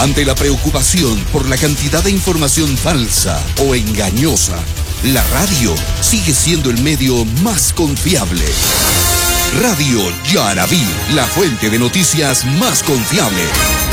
Ante la preocupación por la cantidad de información falsa o engañosa, la radio sigue siendo el medio más confiable. Radio Yarabí, la fuente de noticias más confiable.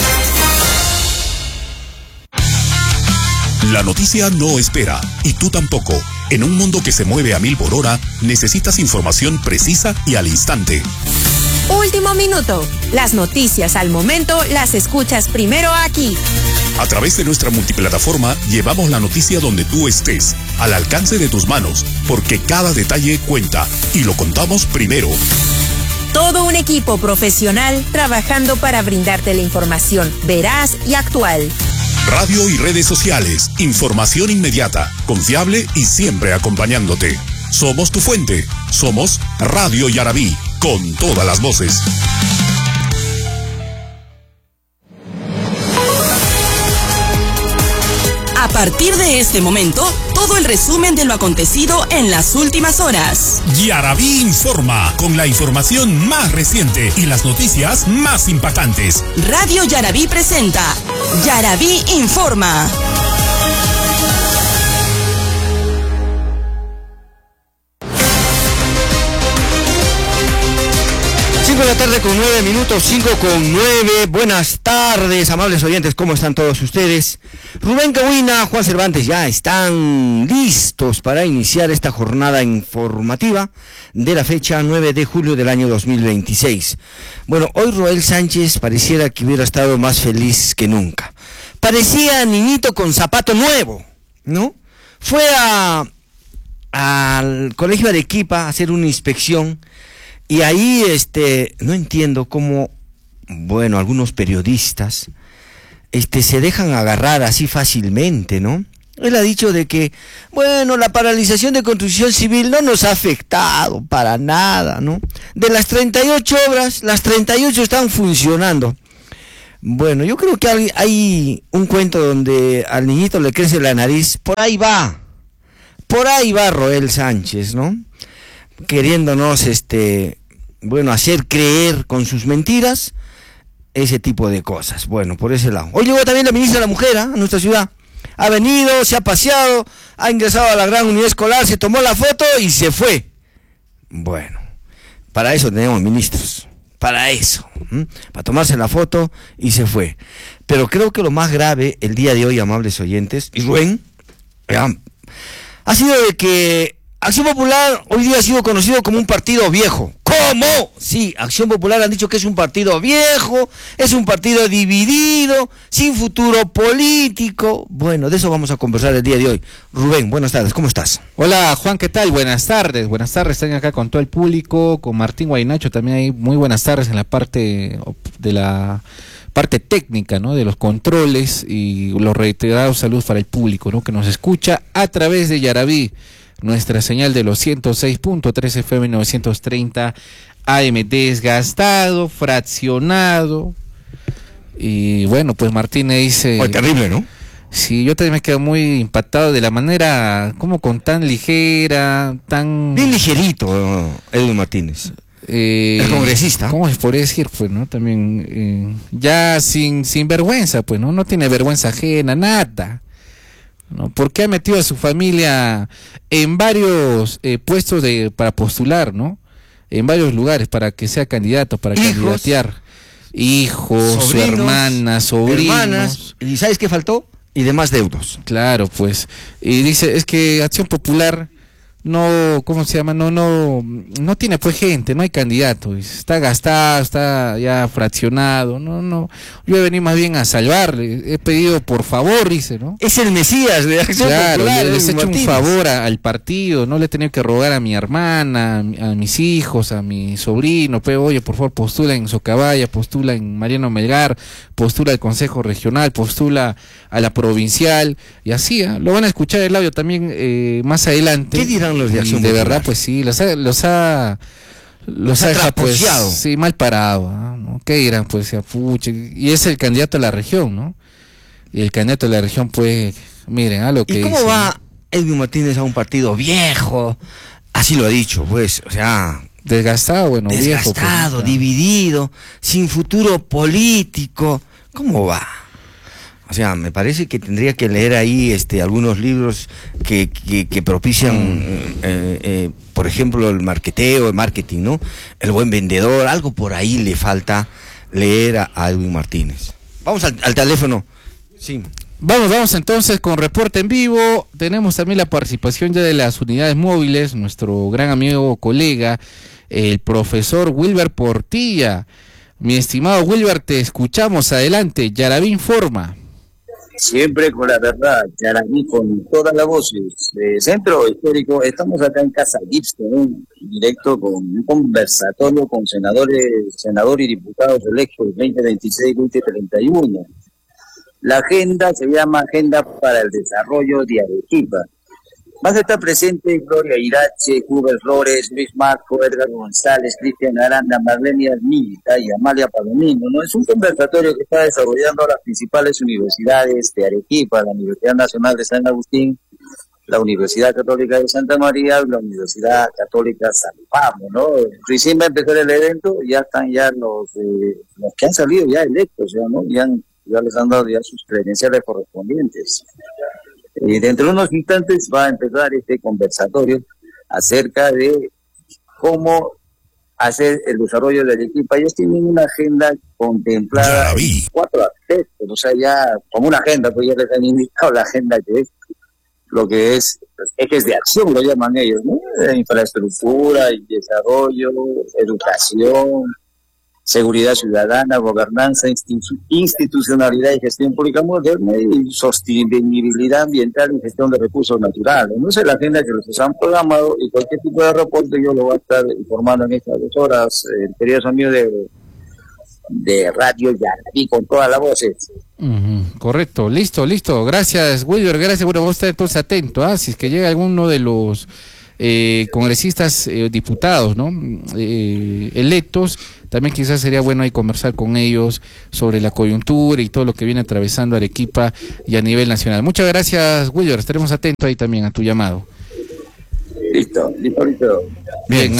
La noticia no espera, y tú tampoco. En un mundo que se mueve a 1000 por hora, necesitas información precisa y al instante. Último minuto. Las noticias al momento las escuchas primero aquí. A través de nuestra multiplataforma llevamos la noticia donde tú estés, al alcance de tus manos, porque cada detalle cuenta y lo contamos primero. Todo un equipo profesional trabajando para brindarte la información veraz y actual. Radio y redes sociales, información inmediata, confiable y siempre acompañándote. Somos tu fuente, somos Radio Yarabí, con todas las voces. A partir de este momento, todo el resumen de lo acontecido en las últimas horas. Yarabí informa, con la información más reciente y las noticias más impactantes. Radio Yarabí presenta Yarabí informa. 5 de la tarde con 9 minutos, 5:09. Buenas tardes, amables oyentes, ¿cómo están todos ustedes? Rubén Cahuina, Juan Cervantes ya están listos para iniciar esta jornada informativa de la fecha 9 de julio del año 2026. Bueno, hoy Roel Sánchez pareciera que hubiera estado más feliz que nunca. Parecía niñito con zapato nuevo, ¿no? Fue al colegio de Arequipa a hacer una inspección. Y ahí, no entiendo cómo, bueno, algunos periodistas, se dejan agarrar así fácilmente, ¿no? Él ha dicho de que, bueno, la paralización de construcción civil no nos ha afectado para nada, ¿no? De las 38 obras, las 38 están funcionando. Bueno, yo creo que hay un cuento donde al niñito le crece la nariz, por ahí va Roel Sánchez, ¿no? Queriéndonos, bueno, hacer creer con sus mentiras ese tipo de cosas. Bueno, por ese lado. Hoy llegó también la ministra de la Mujer a nuestra ciudad. Ha venido, se ha paseado, ha ingresado a la gran unidad escolar, se tomó la foto y se fue. Bueno, para eso tenemos ministros, para eso, para tomarse la foto y se fue. Pero creo que lo más grave el día de hoy, amables oyentes, y Rubén, ha sido de que Acción Popular hoy día ha sido conocido como un partido viejo. ¿Cómo? Sí, Acción Popular han dicho que es un partido viejo, es un partido dividido, sin futuro político. Bueno, de eso vamos a conversar el día de hoy. Rubén, buenas tardes, ¿cómo estás? Hola Juan, ¿qué tal? Buenas tardes, están acá con todo el público, con Martín Guaynacho también hay muy buenas tardes en la parte de la parte técnica, ¿no? De los controles y los reiterados saludos para el público, ¿no? Que nos escucha a través de Yarabí. Nuestra señal de los 106.3 FM 930 AM, desgastado, fraccionado. Y bueno, pues Martínez dice... Muy terrible, ¿no? Sí, yo también me quedo muy impactado de la manera, como con tan ligera, tan... Bien ligerito, Edwin Martínez. El congresista. ¿Cómo se podría decir, pues, no? También, ya sin vergüenza, pues, ¿no? No tiene vergüenza ajena, nada. ¿No? Porque ha metido a su familia en varios puestos para postular, ¿no? En varios lugares para que sea candidato, para candidatear. Hijos, sobrinos, su hermana, sobrinos. Hermanas, ¿y sabes qué faltó? Y demás deudos. Claro, pues. Y dice, es que Acción Popular no, ¿cómo se llama? No tiene pues gente, no hay candidato, está gastado, está ya fraccionado, no, yo he venido más bien a salvarle, he pedido por favor, dice, ¿no? Es el Mesías de Acción Popular. Les he hecho un favor al partido, no le he tenido que rogar a mi hermana, a mis hijos, a mi sobrino, pero oye, por favor, postula en Socabaya, postula en Mariano Melgar, postula al Consejo Regional, postula a la provincial, y así, lo van a escuchar el audio también más adelante. ¿Qué dirán los de Acción de Popular? Verdad, pues sí, los ha dejado, pues, sí, mal parado, ¿no? ¿Qué dirán? Pues, puche, y es el candidato a la región, ¿no? Y el candidato a la región, pues, miren, a lo que ¿y cómo dice, va Edwin Martínez a un partido viejo? Así lo ha dicho, pues, o sea... Desgastado, bueno, desgastado, viejo, pues, dividido, sin futuro político. ¿Cómo va? O sea, me parece que tendría que leer ahí algunos libros que propician, por ejemplo, el marketing, ¿no? El buen vendedor, algo por ahí le falta leer a Edwin Martínez. Vamos al teléfono. Sí. Vamos entonces con reporte en vivo. Tenemos también la participación ya de las unidades móviles, nuestro gran amigo, colega, el profesor Wilber Portilla. Mi estimado Wilber, te escuchamos. Adelante, Yaraví informa. Siempre con la verdad, Yaraví con todas las voces. Centro Histórico, estamos acá en Casa Gibson, directo con un conversatorio con senador y diputados electos 2026-2031. La agenda se llama Agenda para el Desarrollo de Arequipa. Vas a estar presente Gloria Irache, Hugo Flores, Luis Marco, Edgar González, Cristian Aranda, Marlene Armita y Amalia Palomino, ¿no? Es un conversatorio que está desarrollando las principales universidades de Arequipa, la Universidad Nacional de San Agustín, la Universidad Católica de Santa María, la Universidad Católica San Pablo, ¿no? Recién va a empezar el evento, ya están los que han salido ya electos, ¿no? Ya les han dado ya sus credenciales correspondientes. Dentro de unos instantes va a empezar este conversatorio acerca de cómo hacer el desarrollo de Arequipa. Ellos tienen una agenda contemplada en 4 aspectos, o sea, ya como una agenda, pues ya les han indicado la agenda que es lo que es ejes de acción, lo llaman ellos, ¿no? Infraestructura, desarrollo, educación, seguridad ciudadana, gobernanza, institucionalidad y gestión pública moderna y sostenibilidad ambiental y gestión de recursos naturales. No es la agenda que los han programado y cualquier tipo de reporte yo lo voy a estar informando en estas 2 horas, queridos amigos de Radio Yaraví con todas las voces. Correcto, listo. Gracias, Wilber, gracias. Bueno, vos estás entonces atento, si es que llega alguno de los congresistas, diputados, ¿no? Electos, también quizás sería bueno ahí conversar con ellos sobre la coyuntura y todo lo que viene atravesando Arequipa y a nivel nacional. Muchas gracias, Wilber, estaremos atentos ahí también a tu llamado. Listo. Bien,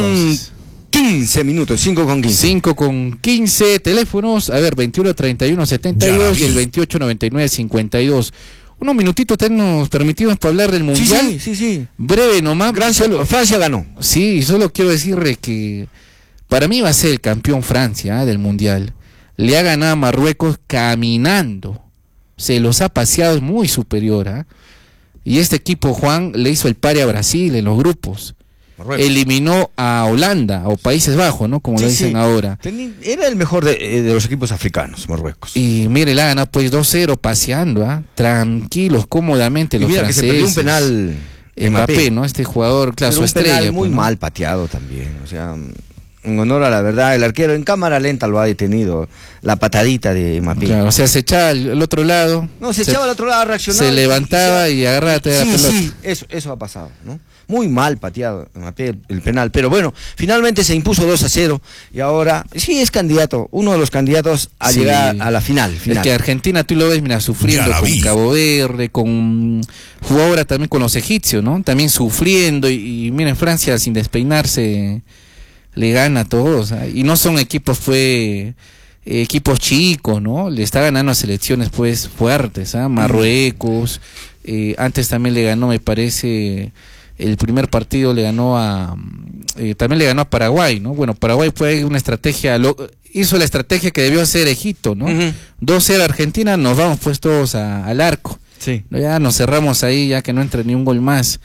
5:15 minutos, 5:15. 5:15, teléfonos, a ver, 21-31-72 y el 28-99-52. Unos minutitos nos permitimos para hablar del Mundial. Sí. Breve nomás. Francia ganó. Sí, solo quiero decirle que para mí va a ser el campeón Francia del Mundial. Le ha ganado a Marruecos caminando. Se los ha paseado, es muy superior. Y este equipo, Juan, le hizo el pari a Brasil en los grupos. Marruecos. Eliminó a Holanda o Países Bajos, ¿no? Como lo dicen ahora. Era el mejor de los equipos africanos, Marruecos. Y mire, la gana pues 2-0 paseando, tranquilos, cómodamente los franceses. Que se perdió un penal Mbappé, ¿no? Este jugador, claro, su estrella. Penal muy mal pateado también, o sea, en honor a la verdad, el arquero en cámara lenta lo ha detenido, la patadita de Mbappé. Claro, o sea, se echaba al otro lado. No, se echaba al otro lado, reaccionaba. Se levantaba y agarraba la pelota. Sí, eso ha pasado, ¿no? Muy mal pateado el penal, pero bueno, finalmente se impuso 2-0 y ahora sí es candidato, uno de los candidatos a llegar a la final. Es que Argentina, tú lo ves, mira, sufriendo con Cabo Verde, jugó ahora también con los egipcios, ¿no? También sufriendo y miren, Francia sin despeinarse le gana a todos, y no son equipos equipos chicos, ¿no? Le está ganando a selecciones pues fuertes, Marruecos, antes también le ganó, me parece, el primer partido le ganó también le ganó a Paraguay, ¿no? Bueno, Paraguay fue una estrategia, hizo la estrategia que debió hacer Egipto, ¿no? 2-0 Argentina, nos vamos pues todos al arco. Sí. Ya nos cerramos ahí, ya que no entre ni un gol más.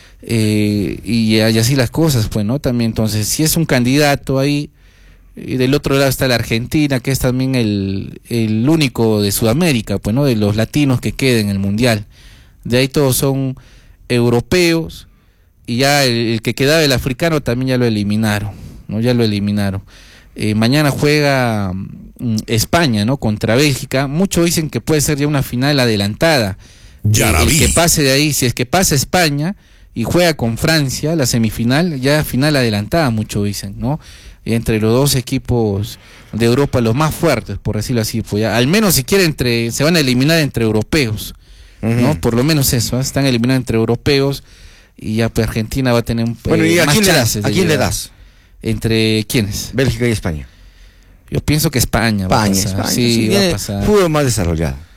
Y así las cosas, pues, ¿no? También, entonces, si es un candidato ahí, y del otro lado está la Argentina, que es también el único de Sudamérica, pues, ¿no? De los latinos que queden en el Mundial. De ahí todos son europeos, y ya el que quedaba, el africano, también ya lo eliminaron, ¿no? Ya lo eliminaron. Mañana juega España, ¿no? Contra Bélgica. Muchos dicen que puede ser ya una final adelantada. El que pase de ahí, si es que pasa España y juega con Francia, la semifinal, ya final adelantada, muchos dicen, ¿no? Entre los dos equipos de Europa, los más fuertes, por decirlo así, pues ya, al menos si quieren se van a eliminar entre europeos, ¿no? Por lo menos eso, están eliminados entre europeos, y ya pues Argentina va a tener bueno, ¿y más chances? ¿A quién le das? ¿Entre quiénes? Bélgica y España. Yo pienso que España va a pasar. España, sí, va a pasar. Fútbol más desarrollado.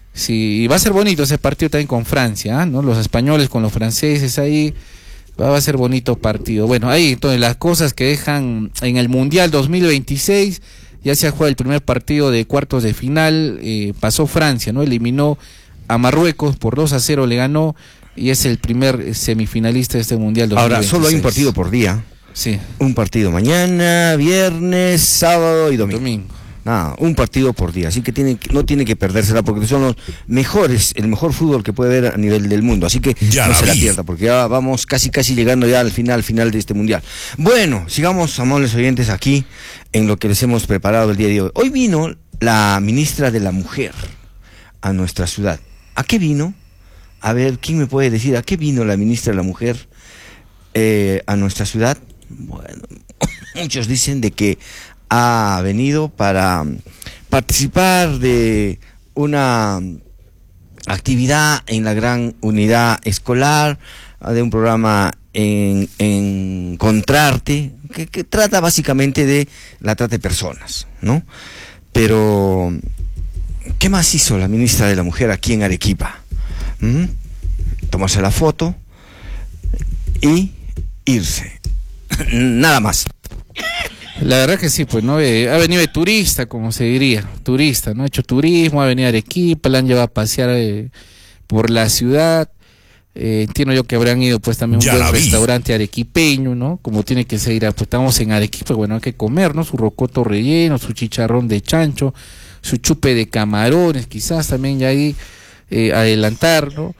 Sí, y va a ser bonito ese partido también con Francia, ¿no? Los españoles con los franceses ahí, va a ser bonito partido. Bueno, ahí entonces las cosas que dejan en el Mundial 2026, ya se ha jugado el primer partido de cuartos de final, pasó Francia, ¿no? Eliminó a Marruecos por 2-0, le ganó, y es el primer semifinalista de este Mundial 2026. Ahora, solo hay un partido por día. Sí. Un partido mañana, viernes, sábado y domingo. Un partido por día, así que no tiene que perdérsela porque son los mejores, el mejor fútbol que puede ver a nivel del mundo, así que no se la pierda porque ya vamos casi llegando ya al final de este mundial. Bueno, sigamos, amables oyentes, aquí en lo que les hemos preparado el día de hoy. Hoy vino la ministra de la Mujer a nuestra ciudad. ¿A qué vino? A ver, ¿quién me puede decir a qué vino la ministra de la Mujer a nuestra ciudad? Bueno, muchos dicen de que ha venido para participar de una actividad en la gran unidad escolar, de un programa en Encontrarte, que trata básicamente de la trata de personas, ¿no? Pero, ¿qué más hizo la ministra de la Mujer aquí en Arequipa? Tomarse la foto y irse. Nada más. La verdad que sí, pues, ¿no? Ha venido de turista, como se diría, turista, ¿no? Ha hecho turismo, ha venido a Arequipa, la han llevado a pasear por la ciudad. Entiendo yo que habrán ido, pues, también a un buen restaurante arequipeño, ¿no? Como tiene que ser, pues, estamos en Arequipa, bueno, hay que comer, ¿no? Su rocoto relleno, su chicharrón de chancho, su chupe de camarones, quizás también ya ahí adelantar, ¿no?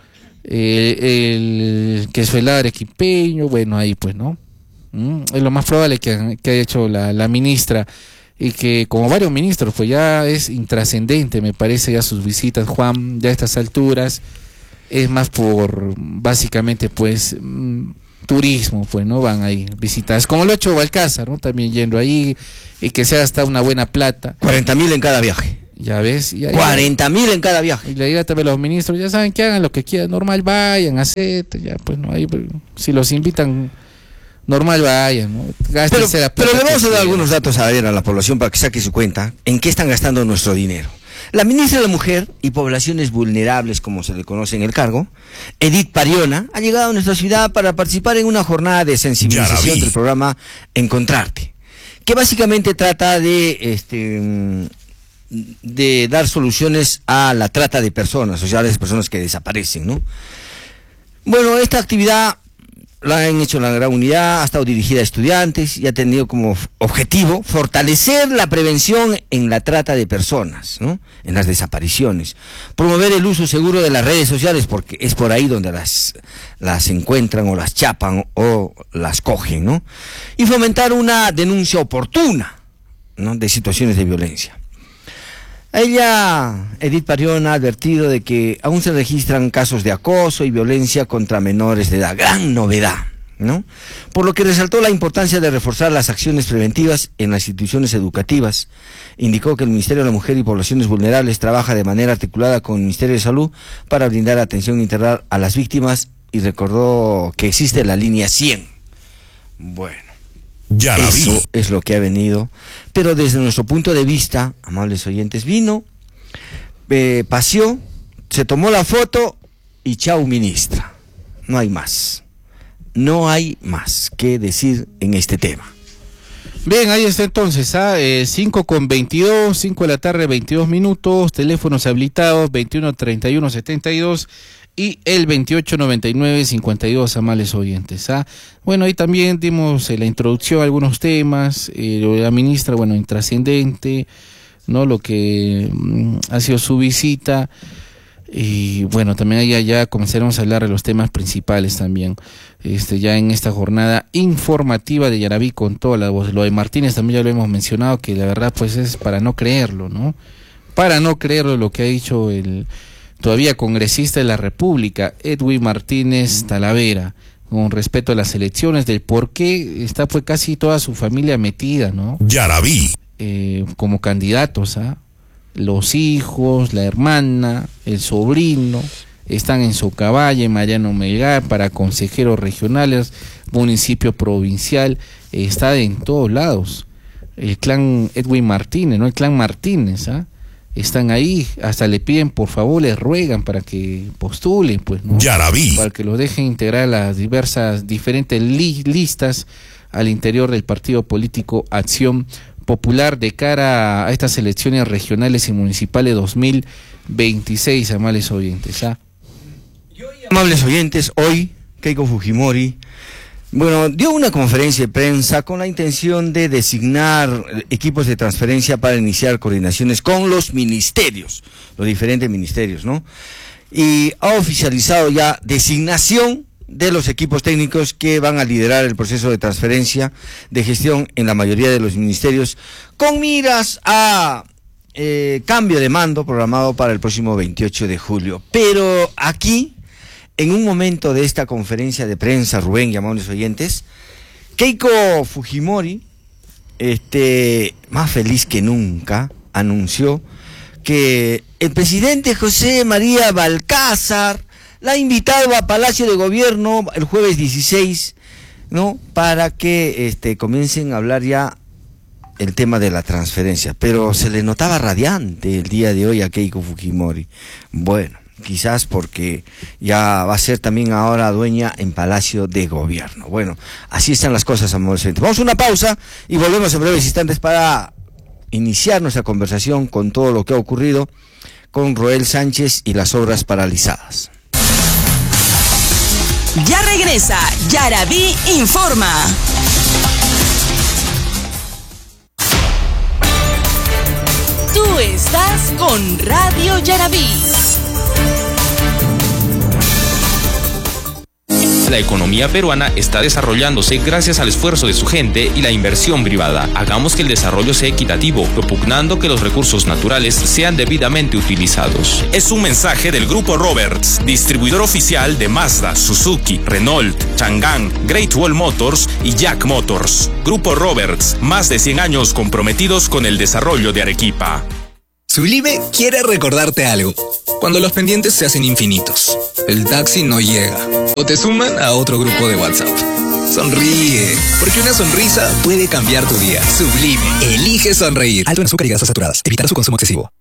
El queso helado arequipeño, bueno, ahí, pues, ¿no? Es lo más probable que haya hecho la ministra, y que como varios ministros pues ya es intrascendente, me parece, ya sus visitas, Juan, ya a estas alturas es más por básicamente pues turismo, pues no van ahí visitas, como lo ha hecho Balcázar, ¿no? También yendo ahí, y que sea hasta una buena plata. 40.000 en cada viaje. Ya ves, 40.000 en cada viaje. Y le diga también a los ministros, ya saben que hagan lo que quieran, normal vayan, acepten, ya pues no, ahí si los invitan, normal vayan, ¿no? Pero le vamos a dar algunos datos a la población para que saque su cuenta en qué están gastando nuestro dinero. La ministra de la Mujer y Poblaciones Vulnerables, como se le conoce en el cargo, Edith Pariona, ha llegado a nuestra ciudad para participar en una jornada de sensibilización del programa Encontrarte, que básicamente trata de dar soluciones a la trata de personas, o sea, a las personas que desaparecen, ¿no? Bueno, esta actividad la han hecho en la gran unidad, ha estado dirigida a estudiantes y ha tenido como objetivo fortalecer la prevención en la trata de personas, ¿no? En las desapariciones, promover el uso seguro de las redes sociales, porque es por ahí donde las encuentran o las chapan o las cogen, ¿no? Y fomentar una denuncia oportuna, ¿no? De situaciones de violencia. Ella, Edith Pariona, ha advertido de que aún se registran casos de acoso y violencia contra menores de edad, gran novedad, ¿no? Por lo que resaltó la importancia de reforzar las acciones preventivas en las instituciones educativas. Indicó que el Ministerio de la Mujer y Poblaciones Vulnerables trabaja de manera articulada con el Ministerio de Salud para brindar atención integral a las víctimas, y recordó que existe la línea 100. Bueno. Eso es lo que ha venido, pero desde nuestro punto de vista, amables oyentes, vino, paseó, se tomó la foto y chau, ministra. No hay más que decir en este tema. Bien, ahí está entonces, 5:22, 5 de la tarde, 22 minutos, teléfonos habilitados, 21-31-72 y el 2899-52, amables oyentes. Bueno, ahí también dimos la introducción a algunos temas, la ministra, bueno, intrascendente, ¿no? Lo que ha sido su visita, y bueno, también allá ya comenzaremos a hablar de los temas principales también, ya en esta jornada informativa de Yaraví con toda la voz. Lo de Martínez también ya lo hemos mencionado, que la verdad pues es para no creerlo, ¿no? Para no creerlo lo que ha dicho el todavía congresista de la República, Edwin Martínez Talavera, con respecto a las elecciones, del por qué está pues casi toda su familia metida, ¿no? Yaraví. Como candidatos, los hijos, la hermana, el sobrino, están en Socabaya, en Mariano Melgar, para consejeros regionales, municipio provincial, está en todos lados. El clan Edwin Martínez, ¿no? El clan Martínez, están ahí, hasta le piden, por favor, les ruegan para que postulen, pues, ¿no? Yarabí. Para que los dejen integrar las diferentes listas al interior del partido político Acción Popular de cara a estas elecciones regionales y municipales 2026, amables oyentes. Amables oyentes, hoy Keiko Fujimori, dio una conferencia de prensa con la intención de designar equipos de transferencia para iniciar coordinaciones con los ministerios, los diferentes ministerios, ¿no? Y ha oficializado ya designación de los equipos técnicos que van a liderar el proceso de transferencia de gestión en la mayoría de los ministerios, con miras a cambio de mando programado para el próximo 28 de julio. Pero aquí, en un momento de esta conferencia de prensa, Rubén y amables oyentes, Keiko Fujimori, más feliz que nunca, anunció que el presidente José María Balcázar la ha invitado a Palacio de Gobierno el jueves 16, ¿no? Para que comiencen a hablar ya el tema de la transferencia. Pero se le notaba radiante el día de hoy a Keiko Fujimori. Bueno, quizás porque ya va a ser también ahora dueña en Palacio de Gobierno. Bueno, así están las cosas, amigos. Vamos a una pausa y volvemos en breves instantes para iniciar nuestra conversación con todo lo que ha ocurrido con Roel Sánchez y las obras paralizadas. Ya regresa Yarabí Informa. Tú estás con Radio Yarabí. La economía peruana está desarrollándose gracias al esfuerzo de su gente y la inversión privada. Hagamos que el desarrollo sea equitativo, propugnando que los recursos naturales sean debidamente utilizados. Es un mensaje del Grupo Roberts, distribuidor oficial de Mazda, Suzuki, Renault, Chang'an, Great Wall Motors y Jack Motors. Grupo Roberts, más de 100 años comprometidos con el desarrollo de Arequipa. Sublime quiere recordarte algo. Cuando los pendientes se hacen infinitos, el taxi no llega o te suman a otro grupo de WhatsApp. Sonríe, porque una sonrisa puede cambiar tu día. Sublime, elige sonreír. Alto en azúcar y grasas saturadas. Evitar su consumo excesivo.